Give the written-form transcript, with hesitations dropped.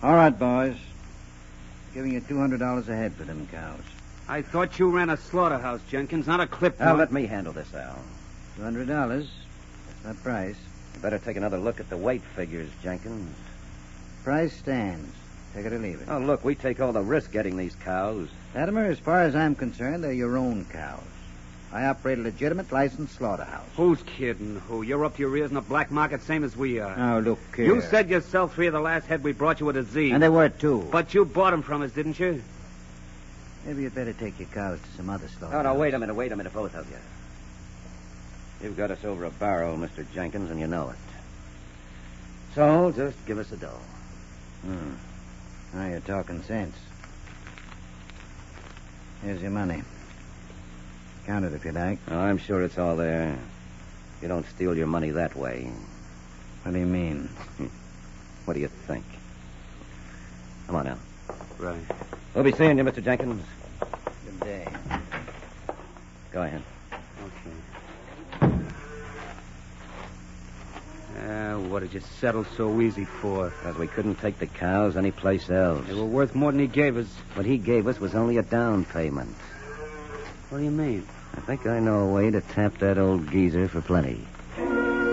All right, boys. Giving you $200 a head for them cows. I thought you ran a slaughterhouse, Jenkins, not a clip. Now, let me handle this, Al. $200. That's that price. You better take another look at the weight figures, Jenkins. Price stands. Take it or leave it. Oh, look, we take all the risk getting these cows. Latimer, as far as I'm concerned, they're your own cows. I operate a legitimate licensed slaughterhouse. Who's kidding who? You're up to your ears in the black market, same as we are. Now, look here. You said yourself 3 of the last head we brought you with a Z. And they were, too. But you bought them from us, didn't you? Maybe you'd better take your cows to some other slaughterhouse. Oh, no, wait a minute, both of you. You've got us over a barrel, Mr. Jenkins, and you know it. So, just give us the dough. Now you're talking sense. Here's your money. Count it if you like. Oh, I'm sure it's all there. You don't steal your money that way. What do you mean? What do you think? Come on now. Right. We'll be seeing you, Mr. Jenkins. Good day. Go ahead. Okay. What did you settle so easy for? Because we couldn't take the cows anyplace else. They were worth more than he gave us. What he gave us was only a down payment. What do you mean? I think I know a way to tap that old geezer for plenty.